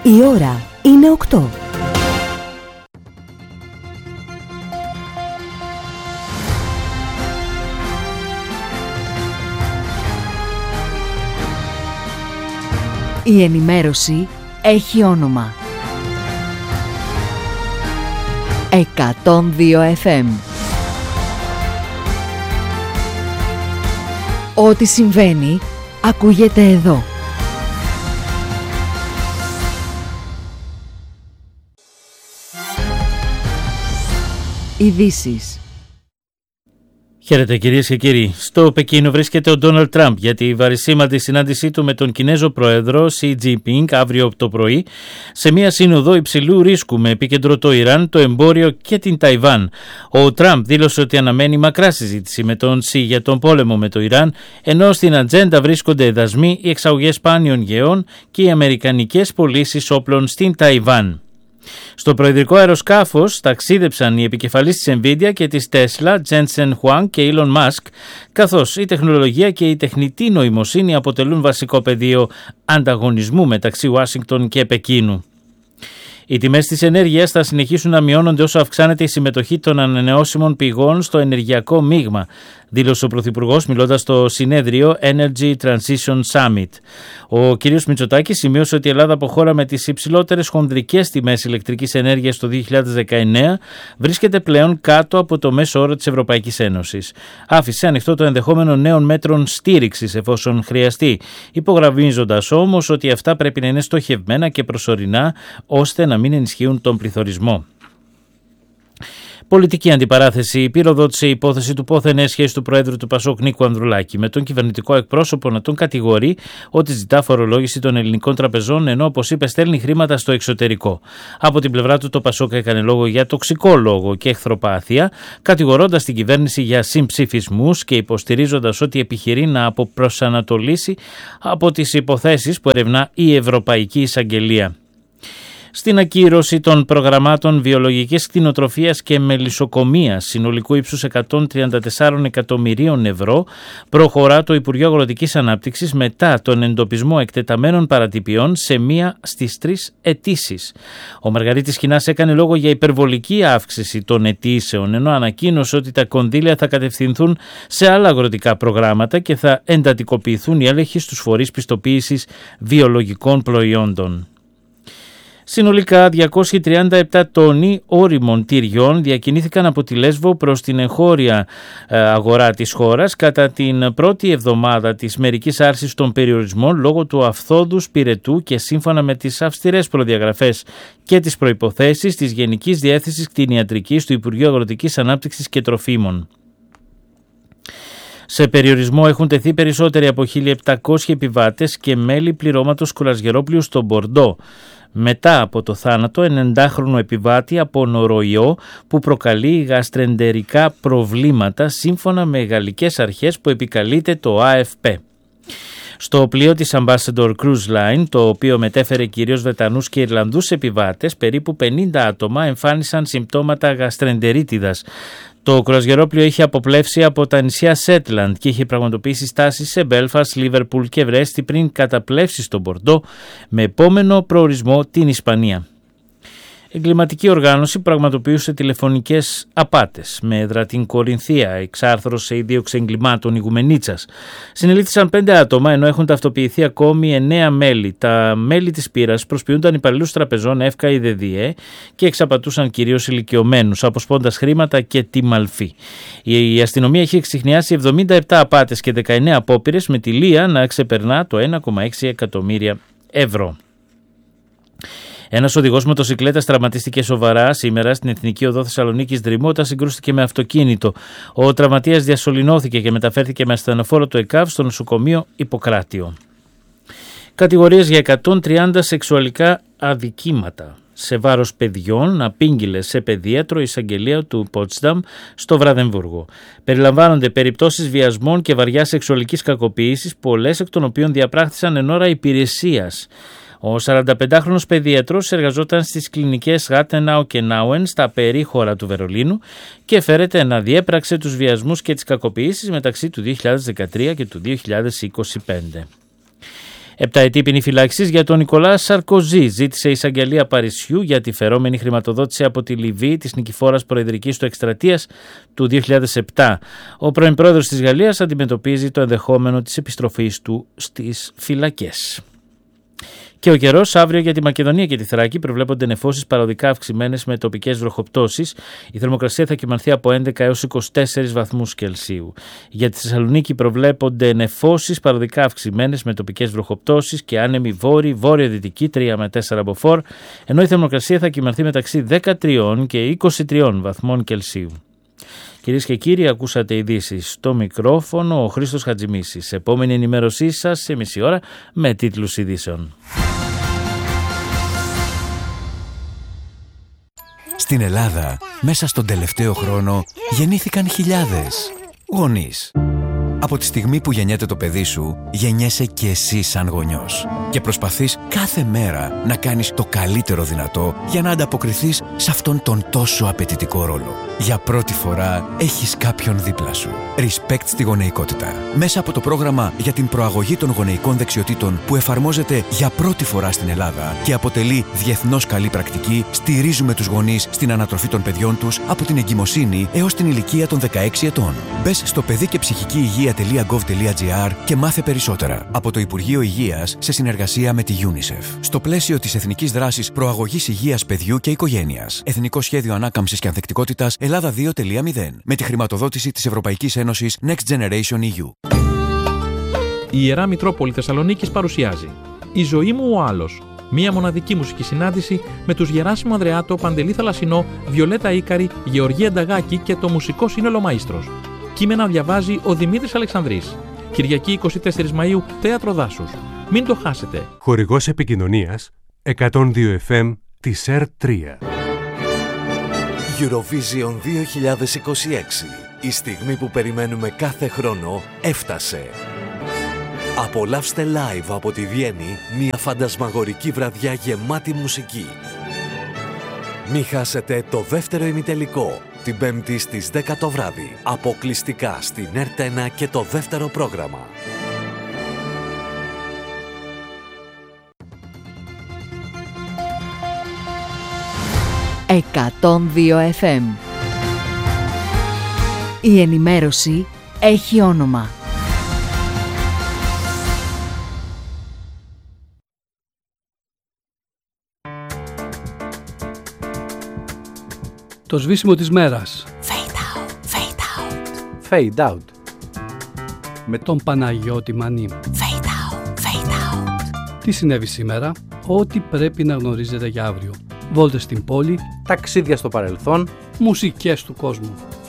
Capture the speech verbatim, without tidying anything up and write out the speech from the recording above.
Η ώρα είναι οκτώ. Η ενημέρωση έχει όνομα. εκατόν δύο εφ εμ. Ό,τι συμβαίνει ακούγεται εδώ. Ειδήσεις. Χαίρετε κυρίες και κύριοι. Στο Πεκίνο βρίσκεται ο Ντόναλντ Τραμπ για τη βαρισίμαντη συνάντησή του με τον Κινέζο Πρόεδρο Σι Τζινπίνγκ αύριο το πρωί σε μια σύνοδο υψηλού ρίσκου με επίκεντρο το Ιράν, το εμπόριο και την Ταϊβάν. Ο Τραμπ δήλωσε ότι αναμένει μακρά συζήτηση με τον Σι για τον πόλεμο με το Ιράν, ενώ στην ατζέντα βρίσκονται δασμοί, οι εξαγωγές σπάνιων γεών και οι αμερικανικές πωλήσεις όπλων στην Ταϊβάν. Στο προεδρικό αεροσκάφος ταξίδεψαν οι επικεφαλείς της Nvidia και της Tesla, Jensen Huang και Elon Musk, καθώς η τεχνολογία και η τεχνητή νοημοσύνη αποτελούν βασικό πεδίο ανταγωνισμού μεταξύ Ουάσιγκτον και Πεκίνου. Οι τιμές της ενέργειας θα συνεχίσουν να μειώνονται όσο αυξάνεται η συμμετοχή των ανανεώσιμων πηγών στο ενεργειακό μείγμα, δήλωσε ο Πρωθυπουργός μιλώντας στο συνέδριο Energy Transition Summit. Ο κ. Μητσοτάκης σημείωσε ότι η Ελλάδα, από χώρα με τις υψηλότερες χονδρικές τιμές ηλεκτρικής ενέργειας το δύο χιλιάδες δεκαεννέα, βρίσκεται πλέον κάτω από το μέσο όρο της Ευρωπαϊκής Ένωσης. Άφησε ανοιχτό το ενδεχόμενο νέων μέτρων στήριξης εφόσον χρειαστεί, υπογραμμίζοντας όμως ότι αυτά πρέπει να είναι στοχευμένα και προσωρινά ώστε να μην ενισχύουν τον πληθωρισμό. Πολιτική αντιπαράθεση πυροδότησε η υπόθεση του πόθεν έσχεση του Προέδρου του Πασόκ Νίκου Ανδρουλάκη με τον κυβερνητικό εκπρόσωπο να τον κατηγορεί ότι ζητά φορολόγηση των ελληνικών τραπεζών, ενώ, όπως είπε, στέλνει χρήματα στο εξωτερικό. Από την πλευρά του, το Πασόκ έκανε λόγο για τοξικό λόγο και εχθροπάθεια, κατηγορώντας την κυβέρνηση για συμψηφισμούς και υποστηρίζοντας ότι επιχειρεί να αποπροσανατολίσει από τις υποθέσεις που ερευνά η Ευρωπαϊκή Εισαγγελία. Στην ακύρωση των προγραμμάτων βιολογικής κτηνοτροφίας και μελισσοκομείας συνολικού ύψους εκατόν τριάντα τέσσερα εκατομμυρίων ευρώ προχωρά το Υπουργείο Αγροτικής Ανάπτυξης μετά τον εντοπισμό εκτεταμένων παρατυπιών σε μία στις τρεις αιτήσεις. Ο Μαργαρίτης Κινάς έκανε λόγο για υπερβολική αύξηση των αιτήσεων, ενώ ανακοίνωσε ότι τα κονδύλια θα κατευθυνθούν σε άλλα αγροτικά προγράμματα και θα εντατικοποιηθούν οι έλεγχοι στους φορείς πιστοποίησης βιολογικών προϊόντων. Συνολικά διακόσιοι τριάντα επτά τόνοι ώριμων τυριών διακινήθηκαν από τη Λέσβο προς την εγχώρια αγορά της χώρας κατά την πρώτη εβδομάδα της μερικής άρσης των περιορισμών λόγω του αυθόδους πυρετού και σύμφωνα με τις αυστηρές προδιαγραφές και τις προϋποθέσεις της Γενικής Διεύθυνσης Κτηνιατρικής του Υπουργείου Αγροτικής Ανάπτυξης και Τροφίμων. Σε περιορισμό έχουν τεθεί περισσότεροι από χίλια επτακόσιοι επιβάτες και μέλη πληρώματος κουρασγερόπλοιου στο Μπορντό, μετά από το θάνατο ενενηντάχρονου επιβάτη από νοροϊό που προκαλεί γαστρεντερικά προβλήματα σύμφωνα με γαλλικές αρχές που επικαλείται το Α Εφ Πι. Στο πλοίο της Ambassador Cruise Line, το οποίο μετέφερε κυρίως Βρετανούς και Ιρλανδούς επιβάτες, περίπου πενήντα άτομα εμφάνισαν συμπτώματα γαστρεντερίτιδας. Το κρουαζιερόπλοιο είχε αποπλεύσει από τα νησιά Σέτλαντ και είχε πραγματοποιήσει στάσεις σε Μπέλφαστ, Λίβερπουλ και Βρέστη πριν καταπλέψει στον Μπορντό με επόμενο προορισμό την Ισπανία. Εγκληματική οργάνωση πραγματοποιούσε τηλεφωνικές απάτες με έδρα την Κορινθία, εξάρθρωσε η δίωξη εγκλημάτων Ιγουμενίτσας. Συνελήφθησαν πέντε άτομα ενώ έχουν ταυτοποιηθεί ακόμη εννέα μέλη. Τα μέλη της πύρας προσποιούνταν υπαλλήλους τραπεζών ΕΦΚΑ ή ΔΕΔΙΕ και εξαπατούσαν κυρίως ηλικιωμένους, αποσπώντας χρήματα και τιμαλφή. Η αστυνομία έχει εξιχνιάσει εβδομήντα επτά απάτες και δεκαεννέα απόπειρες με τη λία να ξεπερνά το ένα κόμμα έξι εκατομμύρια ευρώ. Ένας οδηγός μοτοσικλέτας τραυματίστηκε σοβαρά σήμερα στην Εθνική Οδό Θεσσαλονίκης Δρυμού όταν συγκρούστηκε με αυτοκίνητο. Ο τραυματίας διασωληνώθηκε και μεταφέρθηκε με ασθενοφόρο του ΕΚΑΒ στο νοσοκομείο Ιπποκράτιο. Κατηγορίες για εκατόν τριάντα σεξουαλικά αδικήματα σε βάρος παιδιών απήγγειλε σε παιδίατρο η εισαγγελία του Πότσταμ στο Βραδεμβούργο. Περιλαμβάνονται περιπτώσεις βιασμών και βαριάς σεξουαλικής κακοποίησης, πολλές εκ των οποίων διαπράχθησαν εν ώρα υπηρεσίας. Ο σαρανταπεντάχρονος παιδίατρος εργαζόταν στις κλινικές Γάτενάου και Νάουεν στα περίχωρα του Βερολίνου και φέρεται να διέπραξε τους βιασμούς και τις κακοποίησεις μεταξύ του δύο χιλιάδες δεκατρία και του δύο χιλιάδες είκοσι πέντε. Επταετή ποινή φυλάκισης για τον Νικολά Σαρκοζή ζήτησε η εισαγγελία Παρισιού για τη φερόμενη χρηματοδότηση από τη Λιβύη της νικηφόρας προεδρικής του εκστρατείας του δύο χιλιάδες επτά. Ο πρώην πρόεδρος της Γαλλίας αντιμετωπίζει το ενδεχόμενο της επιστροφής του στις φυλακές. Και ο καιρός αύριο για τη Μακεδονία και τη Θράκη προβλέπονται νεφώσεις παροδικά αυξημένες με τοπικές βροχοπτώσεις. Η θερμοκρασία θα κυμανθεί από έντεκα έως είκοσι τέσσερις βαθμούς Κελσίου. Για τη Θεσσαλονίκη προβλέπονται νεφώσεις παροδικά αυξημένες με τοπικές βροχοπτώσεις και άνεμη βόρη, βόρειο-δυτική τρία με τέσσερα μποφόρ, ενώ η θερμοκρασία θα κυμανθεί μεταξύ δεκατρία και είκοσι τρία βαθμών Κελσίου. Κυρίες και κύριοι, ακούσατε ειδήσεις στο μικρόφωνο, ο Χρήστος Χατζημίσης. Επόμενη ενημέρωσή σας σε μισή ώρα με τίτλους ειδήσεων. Στην Ελλάδα, μέσα στον τελευταίο χρόνο, γεννήθηκαν χιλιάδες γονείς. Από τη στιγμή που γεννιέται το παιδί σου, γεννιέσαι και εσύ σαν γονιός. Και προσπαθείς κάθε μέρα να κάνεις το καλύτερο δυνατό για να ανταποκριθείς σε αυτόν τον τόσο απαιτητικό ρόλο. Για πρώτη φορά έχεις κάποιον δίπλα σου. Respect στη γονεϊκότητα. Μέσα από το πρόγραμμα για την προαγωγή των γονεϊκών δεξιοτήτων που εφαρμόζεται για πρώτη φορά στην Ελλάδα και αποτελεί διεθνώς καλή πρακτική, στηρίζουμε τους γονείς στην ανατροφή των παιδιών τους από την εγκυμοσύνη έως την ηλικία των δεκαέξι ετών. Μπες στο παιδί και ψυχική υγεία τελεία γκοβ τελεία τζι άρ και μάθε περισσότερα από το Υπουργείο Υγείας σε συνεργασία με τη UNICEF. Στο πλαίσιο της Εθνικής Δράσης Προαγωγής Υγείας Παιδιού και Οικογένειας. Εθνικό Σχέδιο Ανάκαμψης και Ανθεκτικότητας Ελλάδα δύο τελεία μηδέν. Με τη χρηματοδότηση της Ευρωπαϊκής Ένωσης Next Generation ι γιου. Η Ιερά Μητρόπολη Θεσσαλονίκης παρουσιάζει «Η ζωή μου ο άλλος». Μία μοναδική μουσική συνάντηση με τους Γεράσιμο Ανδρεάτο, Παντελή Θαλασσινό, Βιολέτα Ίκαρη, Γεωργία Νταγάκη και το μουσικό σύνολο Μαΐστρος. Κείμενα διαβάζει ο Δημήτρης Αλεξανδρής. Κυριακή εικοστή τέταρτη Μαΐου, Θέατρο Δάσους. Μην το χάσετε. Χορηγός επικοινωνίας εκατόν δύο εφ εμ της ΕΡ τρία. Eurovision δύο χιλιάδες είκοσι έξι. Η στιγμή που περιμένουμε κάθε χρόνο έφτασε. Απολαύστε live από τη Βιέννη μια φαντασμαγορική βραδιά γεμάτη μουσική. Μη χάσετε το δεύτερο ημιτελικό, την Πέμπτη στις δέκα το βράδυ, αποκλειστικά στην ΕΡΤ ένα και το δεύτερο πρόγραμμα. εκατόν δύο εφ εμ. Η ενημέρωση έχει όνομα. Το σβήσιμο της μέρας. Fade out, fade out. Fade out. Με τον Παναγιώτη Μανή. Fade out, fade out. Τι συνέβη σήμερα? Ό,τι πρέπει να γνωρίζετε για αύριο. Βόλτες στην πόλη. Ταξίδια στο παρελθόν. Μουσικές του κόσμου.